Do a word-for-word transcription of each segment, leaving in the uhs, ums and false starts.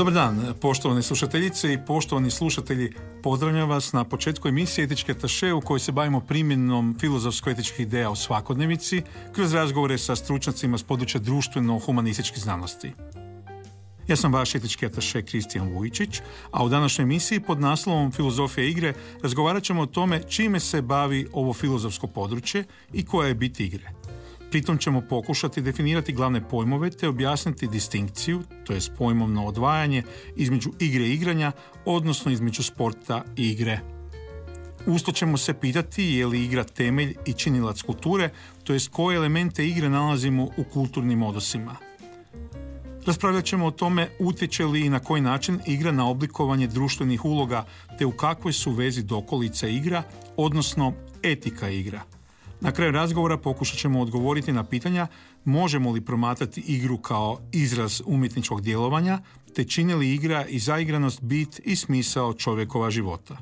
Dobar dan, poštovane slušateljice i poštovani slušatelji. Pozdravljam vas na početku emisije Etički ataše u kojoj se bavimo primjenom filozofsko-etičkih ideja u svakodnevici kroz razgovore sa stručnjacima s područja društveno-humanističkih znanosti. Ja sam vaš etički ataše Kristijan Vujčić, a u današnjoj emisiji pod naslovom Filozofija igre razgovarat ćemo o tome čime se bavi ovo filozofsko područje i koja je bit igre. Pritom ćemo pokušati definirati glavne pojmove te objasniti distinkciju, to je pojmovno odvajanje, između igre i igranja, odnosno između sporta i igre. Usto ćemo se pitati je li igra temelj i činilac kulture, to jest koje elemente igre nalazimo u kulturnim odnosima. Raspravljat ćemo o tome utječe li i na koji način igra na oblikovanje društvenih uloga te u kakvoj su vezi dokolica igra, odnosno etika igra. Na kraju razgovora pokušat ćemo odgovoriti na pitanja možemo li promatrati igru kao izraz umjetničkog djelovanja, te čini li igra i zaigranost bit i smisao čovjekova života.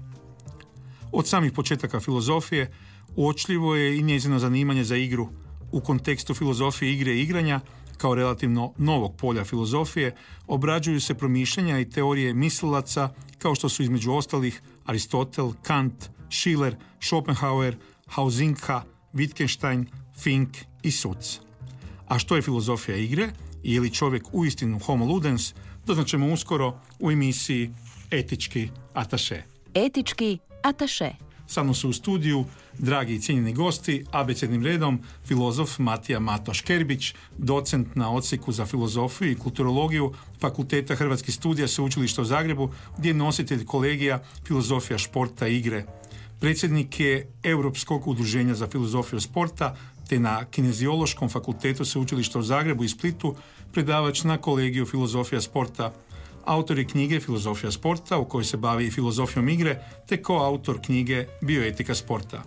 Od samih početaka filozofije uočljivo je i njezino zanimanje za igru. U kontekstu filozofije igre i igranja, kao relativno novog polja filozofije, obrađuju se promišljanja i teorije mislilaca kao što su između ostalih Aristotel, Kant, Schiller, Schopenhauer, Huizinga, Wittgenstein, Fink i Suc. A što je filozofija igre i je li čovjek uistinu homo ludens, doznaćemo uskoro u emisiji Etički ataše. Etički ataše. Sa mnom su u studiju dragi i cijenjeni gosti, abecednim redom filozof Matija Mato-Škerbić, docent na odsjeku za filozofiju i kulturologiju Fakulteta Hrvatskih studija Sveučilišta u Zagrebu, gdje je nositelj kolegija filozofija športa i igre. Predsjednik je Europskog udruženja za filozofiju sporta, te na Kineziološkom fakultetu Sveučilišta u Zagrebu i Splitu predavač na kolegiju filozofija sporta. Autor je knjige Filozofija sporta, u kojoj se bavi i filozofijom igre, te koautor knjige Bioetika sporta.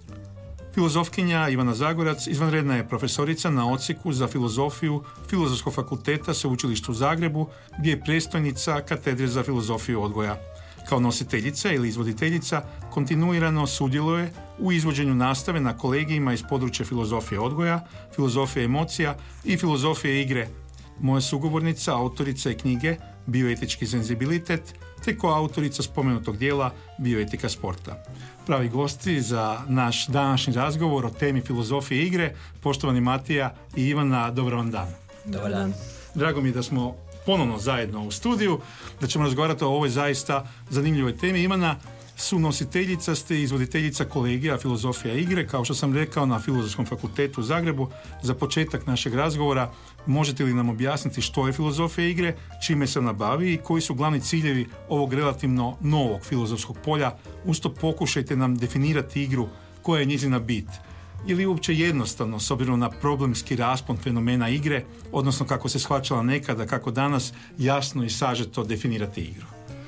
Filozofkinja Ivana Zagorac izvanredna je profesorica na odsjeku za filozofiju Filozofskog fakulteta Sveučilišta u Zagrebu, gdje je predstojnica katedre za filozofiju odgoja. Kao nositeljica ili izvoditeljica kontinuirano sudjeluje u izvođenju nastave na kolegijima iz područja filozofije odgoja, filozofije emocija i filozofije igre. Moja sugovornica, autorica je knjige Bioetički senzibilitet, te koautorica spomenutog dijela Bioetika sporta. Pravi gosti za naš današnji razgovor o temi filozofije igre, poštovani Matija i Ivana, dobar vam dan. Dobar dan. Drago mi je da smo ponovno zajedno u studiju, da ćemo razgovarati o ovoj zaista zanimljivoj temi. Ivana, su nositeljica ste izvoditeljica kolegija filozofija igre, kao što sam rekao, na Filozofskom fakultetu u Zagrebu. Za početak našeg razgovora možete li nam objasniti što je filozofija igre, čime se ona bavi i koji su glavni ciljevi ovog relativno novog filozofskog polja? Usto pokušajte nam definirati igru, koja je njezina bit. Je li uopće jednostavno, s obzirom na problemski raspon fenomena igre, odnosno kako se shvaćala nekada, kako danas, jasno i sažeto definirati igru?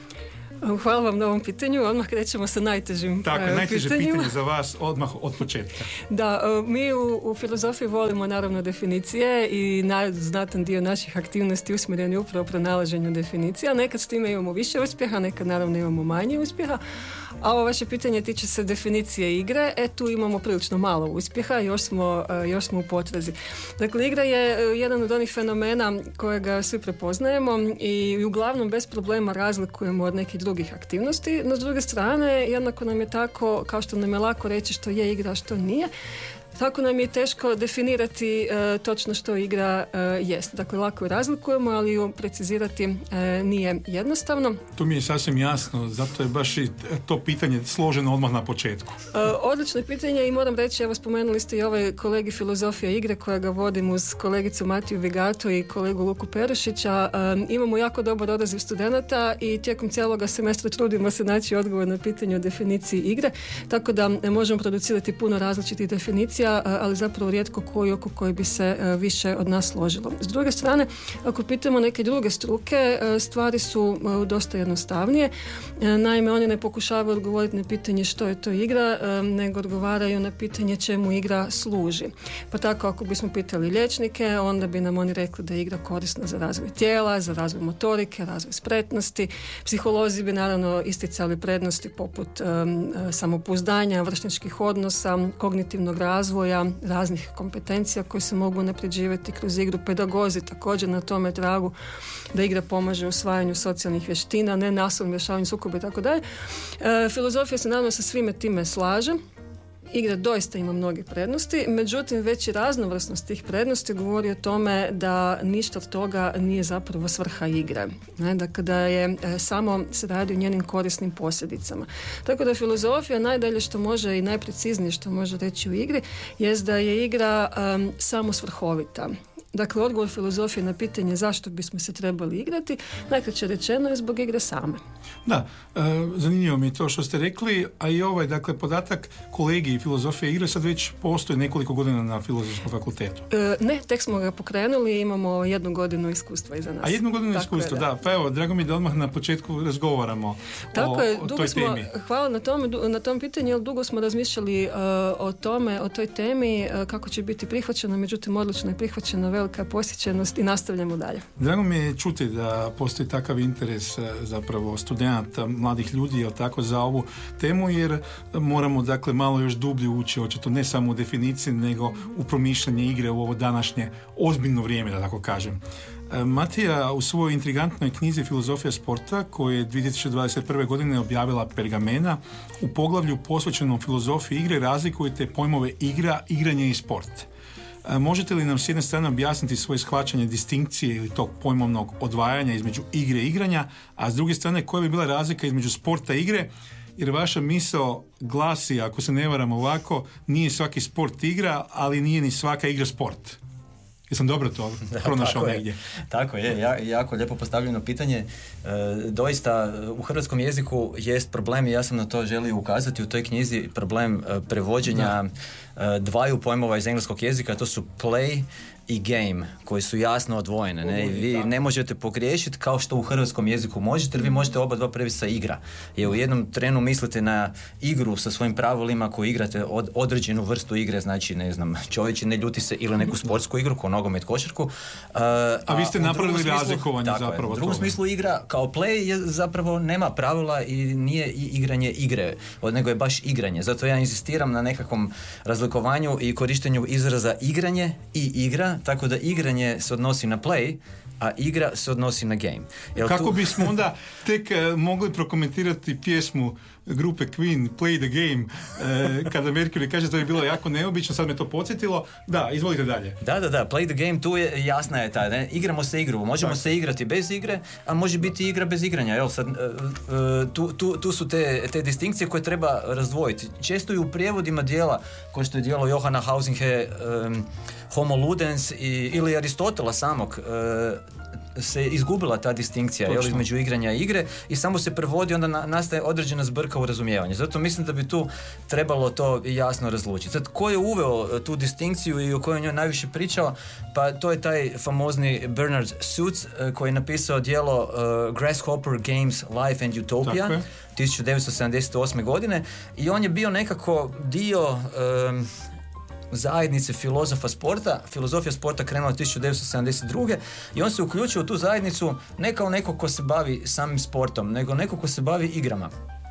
Hvala vam na ovom pitanju. Odmah krećemo sa najtežim Tako, pitanjima. najteže pitanje za vas odmah od početka. Da, mi u, u filozofiji volimo naravno definicije i na, znatan dio naših aktivnosti usmjeren je upravo pronalaženju definicija. Nekad s time imamo više uspjeha, nekad naravno imamo manje uspjeha. A ovo vaše pitanje tiče se definicije igre. E, tu imamo prilično malo uspjeha, još smo, još smo u potrazi. Dakle, igra je jedan od onih fenomena kojega svi prepoznajemo i uglavnom bez problema razlikujemo od nekih drugih aktivnosti. No, s druge strane, jednako nam je tako, kao što nam je lako reći što je igra, a što nije, tako nam je teško definirati e, točno što igra e, jest. Dakle, lako je razlikujemo, ali ju precizirati e, nije jednostavno. To mi je sasvim jasno, zato je baš i to pitanje složeno odmah na početku. E, odlično je pitanje i moram reći, evo spomenuli ste i ovaj kolegi filozofija igre koja ga vodim uz kolegicu Matiju Vigato i kolegu Luku Perušića. E, imamo jako dobar odaziv studenata i tijekom cijeloga semestra trudimo se naći odgovor na pitanje o definiciji igre, tako da možemo producirati puno različitih definicija, ali zapravo rijetko koju oko koji bi se više od nas složilo. S druge strane, ako pitamo neke druge struke, stvari su dosta jednostavnije. Naime, oni ne pokušavaju odgovoriti na pitanje što je to igra, nego odgovaraju na pitanje čemu igra služi. Pa tako, ako bismo pitali liječnike, onda bi nam oni rekli da je igra korisna za razvoj tijela, za razvoj motorike, razvoj spretnosti. Psiholozi bi naravno isticali prednosti poput um, samopouzdanja, vršnjačkih odnosa, kognitivnog razvoja, razvoja raznih kompetencija koje se mogu unapređivati kroz igru. Pedagozi također na tome tragu da igra pomaže u usvajanju socijalnih vještina, ne nasilnom rješavanju sukoba i tako dalje. Filozofija se naravno sa svime time slaže. Igra doista ima mnoge prednosti, međutim već i raznovrsnost tih prednosti govori o tome da ništa od toga nije zapravo svrha igre. Ne? Dakle, da je e, samo se radi o njenim korisnim posljedicama. Tako da filozofija najdalje što može i najpreciznije što može reći u igri jest da je igra um, samo svrhovita. Dakle, odgovor filozofije na pitanje zašto bismo se trebali igrati, najkraće rečeno je zbog igre same. Da, e, zanimljivo mi je to što ste rekli, a i ovaj, dakle, podatak kolegiji filozofije igre sad već postoji nekoliko godina na Filozofskom fakultetu. E, ne, tek smo ga pokrenuli i imamo jednu godinu iskustva iza nas. A jednu godinu iskustva, da. da. Pa evo, drago mi je da odmah na početku razgovaramo Tako o, je, o dugo toj smo, temi. Hvala na tom, na tom pitanju, jer dugo smo razmišljali uh, o tome, o toj temi, uh, kako će biti prihvaćeno, međutim odlično je prihvaćena, velika posjećenost i nastavljamo dalje. Drago mi je čuti da postoji takav interes zapravo studenata, mladih ljudi, jel tako, za ovu temu, jer moramo, dakle, malo još dublje ući, očito ne samo u definiciji, nego u promišljanje igre u ovo današnje ozbiljno vrijeme, da tako kažem. Matija u svojoj intrigantnoj knjizi Filozofija sporta, koju je dvije tisuće dvadeset prve. godine objavila Pergamena, u poglavlju posvećenom filozofiji igre razlikujete pojmove igra, igranje i sport. Možete li nam s jedne strane objasniti svoje shvaćanje distinkcije ili tog pojmovnog odvajanja između igre i igranja, a s druge strane koja bi bila razlika između sporta i igre, jer vaša misao glasi, ako se ne varam ovako, nije svaki sport igra, ali nije ni svaka igra sport. Jesam dobro to pronašao tako negdje? Je, tako je, ja, jako lijepo postavljeno pitanje. E, doista u hrvatskom jeziku jest problem i ja sam na to želio ukazati u toj knjizi, problem e, prevođenja e, dvaju pojmova iz engleskog jezika, to su play i game, koji su jasno odvojene. Ne? I vi ne možete pogriješiti kao što u hrvatskom jeziku možete, jer vi možete oba dva prevesti sa igra. Jer u jednom trenu mislite na igru sa svojim pravilima koju igrate od, određenu vrstu igre, znači ne znam, čovječi ne ljuti se, ili neku sportsku igru, ko nogomet, košarku. Uh, a, a vi ste napravili smislu, razlikovanje zapravo. U drugom toga. Smislu igra kao play je zapravo nema pravila i nije igranje igre, nego je baš igranje. Zato ja inzistiram na nekakvom razlikovanju i korištenju izraza igranje i igra, tako da igranje se odnosi na play, a igra se odnosi na game. Jel Kako tu... bismo onda tek uh, mogli prokomentirati pjesmu grupe Queen, Play the Game, uh, kada Mercury kaže to je bilo jako neobično, sad me to podsjetilo. Da, izvolite dalje. Da, da, da, Play the Game, tu je jasna je ta, ne? Igramo se igru, možemo tak. se igrati bez igre, a može biti igra bez igranja. Jel, sad, uh, uh, tu, tu, tu su te, te distinkcije koje treba razdvojiti. Često i u prijevodima dijela, kao što je dijelo Johana Hausinge, um, Homo Ludens i, ili Aristotela samog, uh, se izgubila ta distinkcija jel, između igranja i igre i samo se prevodi, onda na, nastaje određena zbrka u razumijevanju. Zato mislim da bi tu trebalo to jasno razlučiti. Sad, ko je uveo tu distinkciju i o kojoj njoj najviše pričao? Pa to je taj famozni Bernard Suits koji je napisao djelo uh, Grasshopper Games Life and Utopia tisuću devetsto sedamdeset osme. godine i on je bio nekako dio um, zajednice filozofa sporta. Filozofija sporta krenula tisuću devetsto sedamdeset druge. i on se uključio u tu zajednicu ne kao neko ko se bavi samim sportom, nego neko ko se bavi igrama.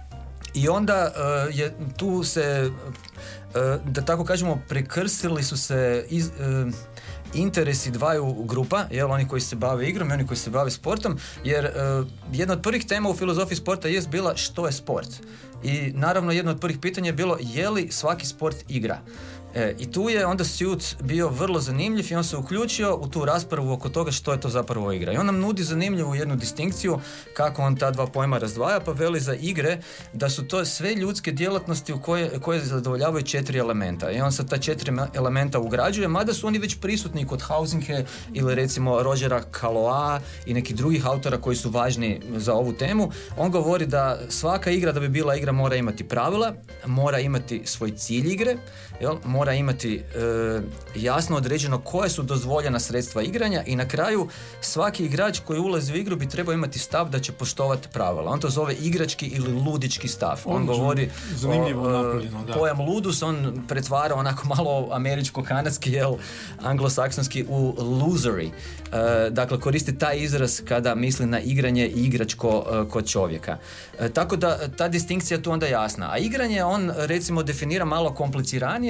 I onda uh, je tu se, uh, da tako kažemo, prekrsili su se iz, uh, interesi dvaju grupa, jel, oni koji se bave igrom i oni koji se bave sportom, jer uh, jedna od prvih tema u filozofiji sporta jest bila što je sport. I naravno jedno od prvih pitanja je bilo je li svaki sport igra. E, I tu je onda Suits bio vrlo zanimljiv i on se uključio u tu raspravu oko toga što je to zapravo igra. I on nam nudi zanimljivu jednu distinkciju kako on ta dva pojma razdvaja, pa veli za igre da su to sve ljudske djelatnosti u koje, koje zadovoljavaju četiri elementa. I on sad ta četiri elementa ugrađuje, mada su oni već prisutni kod Hausinge ili recimo Rogera Caloa i nekih drugih autora koji su važni za ovu temu. On govori da svaka igra, da bi bila igra, mora imati pravila, mora imati svoj cilj igre, jel? Mora imati e, jasno određeno koje su dozvoljena sredstva igranja i na kraju svaki igrač koji ulazi u igru bi trebao imati stav da će poštovati pravila. On to zove igrački ili ludički stav. On, on govori o, pojam ludus, on pretvara onako malo američko-kanadski, jel, anglosaksonski u losery. E, dakle, koristi taj izraz kada misli na igranje i igračko e, kod čovjeka. E, tako da ta distinkcija tu onda jasna. A igranje on recimo definira malo kompliciranije, ali ipak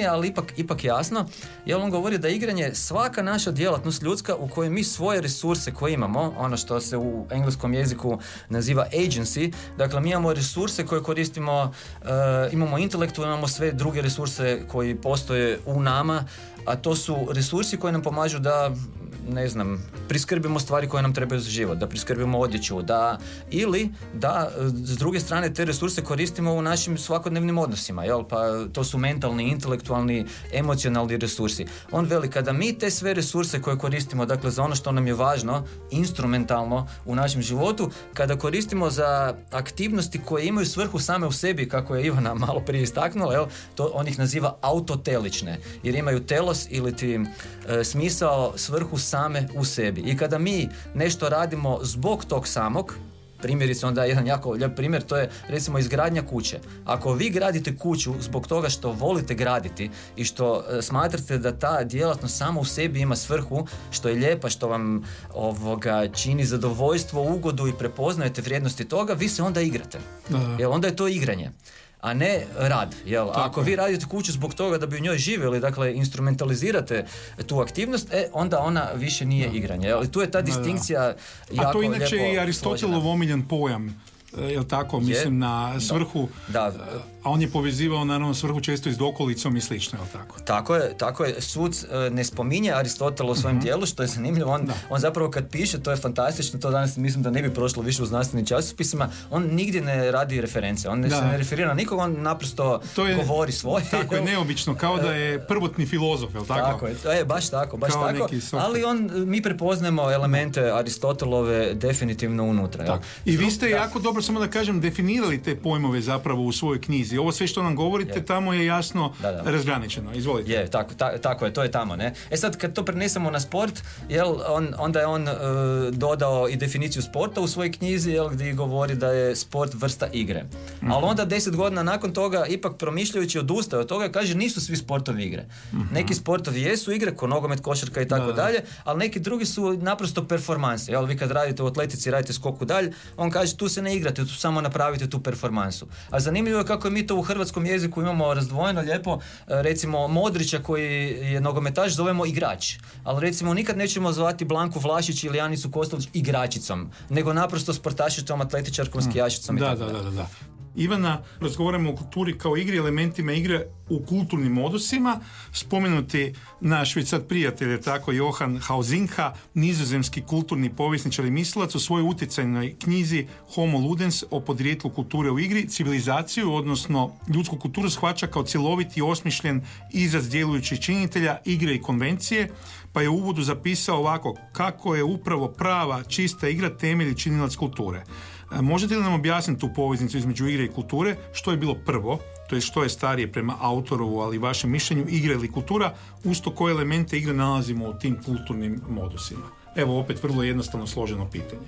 ipak, ipak jasno, jer on govori da igranje svaka naša djelatnost ljudska u kojoj mi svoje resurse koje imamo, ono što se u engleskom jeziku naziva agency, dakle mi imamo resurse koje koristimo, uh, imamo intelektu, imamo sve druge resurse koji postoje u nama, a to su resursi koji nam pomažu da, ne znam, priskrbimo stvari koje nam trebaju za život, da priskrbimo odjeću, da, ili da s druge strane te resurse koristimo u našim svakodnevnim odnosima, jel? Pa to su mentalni, intelektualni, emocionalni resursi. On veli, kada mi te sve resurse koje koristimo, dakle za ono što nam je važno, instrumentalno u našem životu, kada koristimo za aktivnosti koje imaju svrhu same u sebi, kako je Ivana malo prije istaknula, jel? To on ih naziva autotelične, jer imaju telos ili ti e, smisao, svrhu same u sebi. I kada mi nešto radimo zbog tog samog, primjerice onda jedan jako lijep primjer, to je recimo izgradnja kuće. Ako vi gradite kuću zbog toga što volite graditi i što e, smatrate da ta djelatnost sama u sebi ima svrhu, što je lijepa, što vam ovoga čini zadovoljstvo, ugodu i prepoznajete vrijednosti toga, vi se onda igrate. Da. Jer onda je to igranje, a ne rad. Jel? Ako vi radite kuću zbog toga da bi u njoj živjeli, dakle instrumentalizirate tu aktivnost, e, onda ona više nije da. igranje. Jel? Tu je ta distinkcija da, da. jako lijepo. A to inače je i Aristotelov omiljen pojam. Jel tako? Mislim je, na svrhu, da. Da. A on je povezivao naravno svrhu često i s dokolicom i slično, jel tako? Tako je, tako je. Suc ne spominje Aristotel u svojem uh-huh. dijelu, što je zanimljivo. On, on zapravo kad piše, to je fantastično, to danas mislim da ne bi prošlo više u znanstvenim časopisima, on nigdje ne radi reference, on ne, se ne referira na nikog, on naprosto to je, govori svoje. Tako je neobično, kao da je prvotni filozof, jel tako? Tako je, to je baš tako, baš kao tako, ali on, mi prepoznajemo elemente Aristotelove definitivno unutra. I vi ste da. jako dobro, samo da kažem, definirali te pojmove zapravo u svojoj knjizi. Ovo sve što nam govorite je. tamo je jasno da, da. razgraničeno. Izvolite. Je, tako, ta, tako je, to je tamo, ne? E sad, kad to prenesemo na sport, jel, on, onda je on uh, dodao i definiciju sporta u svojoj knjizi, jel, gdje govori da je sport vrsta igre. Mm-hmm. Ali onda deset godina nakon toga, ipak promišljajući odustaje od toga, kaže nisu svi sportovi igre. Mm-hmm. Neki sportovi jesu igre, ko nogomet, košarka i tako da, dalje, ali neki drugi su naprosto performanse. Jel, vi kad radite u atletici, radite skoku dalje, on kaže tu se ne igrate, tu samo napravite tu performansu. A zanimljivo je kako mi to u hrvatskom jeziku imamo razdvojeno lijepo, recimo Modrića koji je nogometaš zovemo igrač, ali recimo nikad nećemo zvati Blanku Vlašić ili Janicu Kostelić igračicom, nego naprosto sportašicom, atletičarkom, skijačicom i da, tako da, da, da, da. Ivana, razgovaramo o kulturi kao igri, elementima igre u kulturnim odnosima. Spomenuti naš već sad prijatelj je tako Johan Huizinga, nizozemski kulturni povjesničar i mislilac, u svojoj utjecajnoj knjizi Homo Ludens o podrijetlu kulture u igri, civilizaciju, odnosno ljudsku kulturu, shvaća kao cjeloviti i osmišljen izraz djelujućih činitelja igre i konvencije, pa je u uvodu zapisao ovako: kako je upravo prava čista igra temelj i činilac kulture. Možete li nam objasniti tu poveznicu između igre i kulture? Što je bilo prvo, to je što je starije prema autorovu, ali vašem mišljenju, igra ili kultura, usto koje elemente igre nalazimo u tim kulturnim modusima? Evo opet vrlo jednostavno složeno pitanje.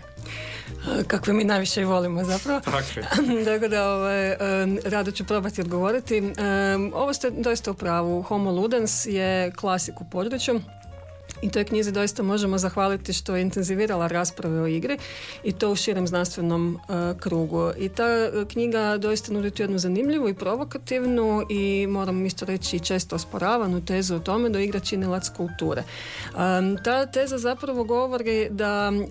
Kakve mi najviše volimo zapravo. Tako da ovaj, rado ću probati odgovoriti. Ovo ste doista u pravu. Homo Ludens je klasik u području. I toj knjizi doista možemo zahvaliti što je intenzivirala rasprave o igri i to u širem znanstvenom uh, krugu. I ta uh, knjiga doista nudi jednu zanimljivu i provokativnu i moram isto reći često osporavanu tezu o tome da igra činilac kulture. Um, ta teza zapravo govori da uh,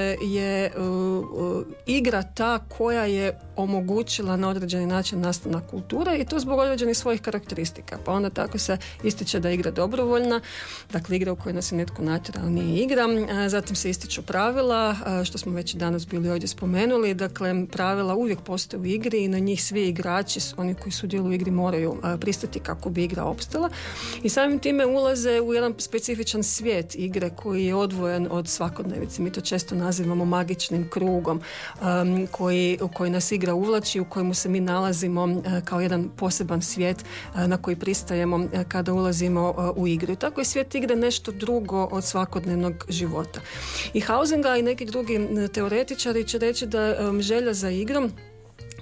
je uh, uh, igra ta koja je omogućila na određeni način nastanak kulture i to zbog određenih svojih karakteristika. Pa onda tako se ističe da je igra dobrovoljna, dakle igra u kojoj nas je netko natjerao nije igra. Zatim se ističu pravila, što smo već danas bili ovdje spomenuli. Dakle, pravila uvijek postoje u igri i na njih svi igrači, oni koji sudjeluju u igri, moraju pristati kako bi igra opstala. I samim time ulaze u jedan specifičan svijet igre koji je odvojen od svakodnevice. Mi to često nazivamo magičnim krugom um, koji, u koji nas igra uvlači, u kojemu se mi nalazimo uh, kao jedan poseban svijet uh, na koji pristajemo uh, kada ulazimo uh, u igru. I tako je svijet igre nešto drugo od svakodnevnog života. I Huizinga i neki drugi teoretičari će reći da um, želja za igrom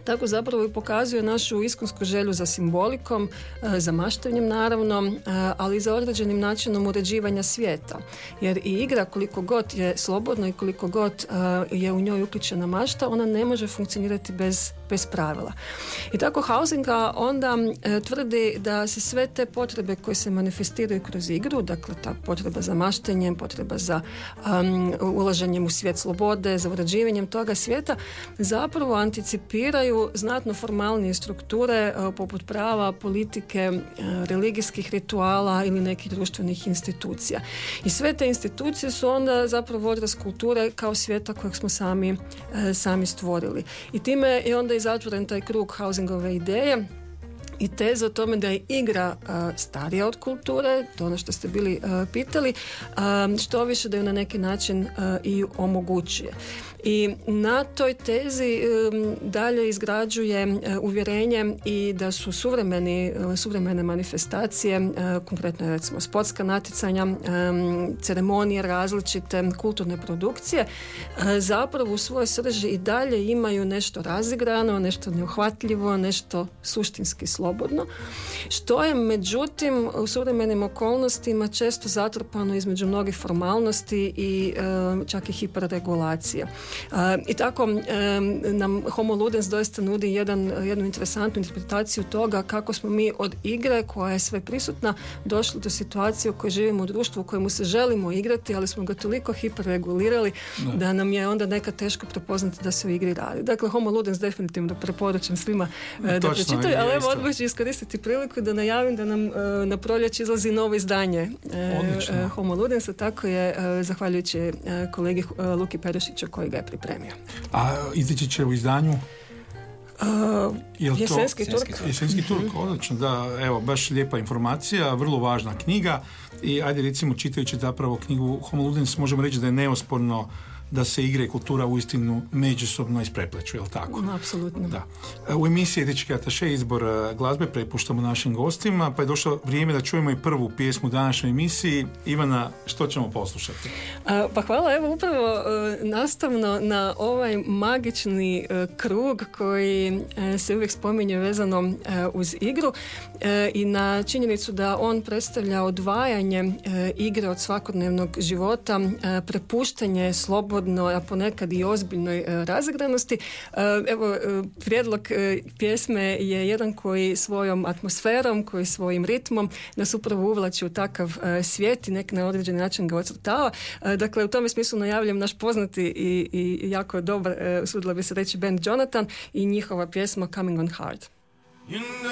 tako zapravo i pokazuje našu iskonsku želju za simbolikom, za maštanjem naravno, ali i za određenim načinom uređivanja svijeta. Jer i igra, koliko god je slobodna i koliko god je u njoj uključena mašta, ona ne može funkcionirati bez, bez pravila. I tako Huizinga onda tvrdi da se sve te potrebe koje se manifestiraju kroz igru, dakle ta potreba za maštenjem, potreba za um, ulaženjem u svijet slobode, za uređivanjem toga svijeta, zapravo anticipiraju znatno formalnije strukture uh, poput prava, politike, uh, religijskih rituala ili nekih društvenih institucija. I sve te institucije su onda zapravo odraz kulture kao svijeta kojeg smo sami, uh, sami stvorili. I time je onda i zatvoren taj krug Huizingove ideje i teza o tome da je igra uh, starija od kulture, to ono što ste bili uh, pitali, uh, što više da ju na neki način uh, i omogućuje. I na toj tezi um, dalje izgrađuje uh, uvjerenje i da su suvremeni, uh, suvremene manifestacije, uh, konkretno recimo sportska natjecanja, um, ceremonije različite, kulturne produkcije, uh, zapravo u svojoj srži i dalje imaju nešto razigrano, nešto neuhvatljivo, nešto suštinski slobodno, što je međutim u suvremenim okolnostima često zatrpano između mnogih formalnosti i um, čak i hiperregulacije. Uh, I tako um, nam Homo Ludens doista nudi jedan, jednu interesantnu interpretaciju toga kako smo mi od igre koja je sve prisutna došli do situacije u kojoj živimo u društvu u kojemu se želimo igrati, ali smo ga toliko hiperregulirali da. da nam je onda nekad teško prepoznati da se u igri radi. Dakle, Homo Ludens definitivno preporučujem svima uh, da pročitaju, ali evo odmah ću iskoristiti priliku da najavim da nam uh, na proljeće izlazi novo izdanje uh, Homo Ludensa, tako je uh, zahvaljujući uh, kolegi uh, Luki Perušiću koji ga je pripremio. A izaći će u izdanju? Uh, jesenski Turk. Jesenski Turk, odlično, da, evo, baš lijepa informacija, vrlo važna knjiga i ajde recimo čitajući zapravo knjigu Homo Ludens možemo reći da je neosporno da se igre i kultura uistinu međusobno isprepleću, je li tako? No, apsolutno. Da. U emisiji Etički ataše izbor glazbe prepuštamo našim gostima, pa je došlo vrijeme da čujemo i prvu pjesmu u današnjoj emisiji. Ivana, što ćemo poslušati? A, pa hvala, evo upravo uh, nastavno na ovaj magični uh, krug koji uh, se uvijek spominje vezano uh, uz igru uh, i na činjenicu da on predstavlja odvajanje uh, igre od svakodnevnog života, uh, prepuštanje slobodno, a ponekad i ozbiljnoj e, razigranosti. E, evo, e, prijedlog e, pjesme je jedan koji svojom atmosferom, koji svojim ritmom nas upravo uvlači u takav e, svijet i nek na određeni način ga ocrtava. E, dakle, u tome smislu najavljam naš poznati i, i jako dobar, e, usudila bi se reći, band Jonathan i njihova pjesma Coming on Hard. You know